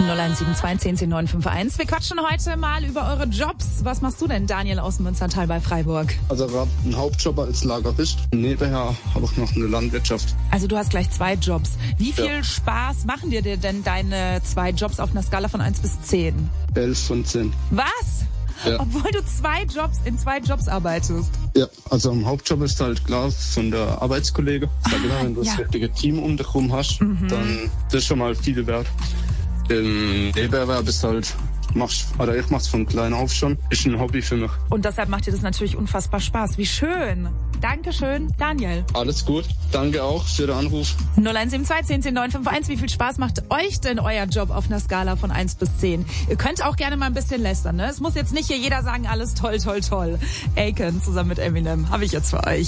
0172 10 951. Wir quatschen heute mal über eure Jobs. Was machst du denn, Daniel, aus dem Münstertal bei Freiburg? Also ich habe einen Hauptjob als Lagerist. Nebenher habe ich noch eine Landwirtschaft. Also du hast gleich 2 Jobs. Wie viel Spaß machen dir denn deine 2 Jobs auf einer Skala von 1 bis 10? 11 von 10. Was? Ja. Obwohl du in 2 Jobs arbeitest. Ja, also im Hauptjob ist halt klar von der Arbeitskollege. Wenn du das richtige Team um dich herum hast, dann das ist schon mal viel wert. Im Nebenerwerb ist halt, ich mach's von klein auf schon, ist ein Hobby für mich. Und deshalb macht dir das natürlich unfassbar Spaß. Wie schön. Dankeschön, Daniel. Alles gut. Danke auch für den Anruf. 0172 10 951. Wie viel Spaß macht euch denn euer Job auf einer Skala von 1 bis 10? Ihr könnt auch gerne mal ein bisschen lästern, ne? Es muss jetzt nicht hier jeder sagen, alles toll, toll, toll. Aiken zusammen mit Eminem habe ich jetzt für euch.